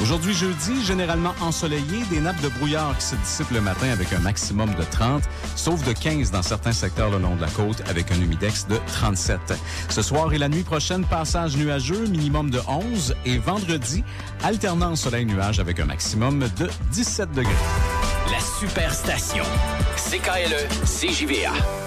Aujourd'hui, jeudi, généralement ensoleillé, des nappes de brouillard qui se dissipent le matin avec un maximum de 30, sauf de 15 dans certains secteurs le long de la côte avec un humidex de 37. Ce soir et la nuit prochaine, passage nuageux, minimum de 11. Et vendredi, alternance soleil-nuage avec un maximum de 17 degrés. La Superstation. CKLE, CJVA.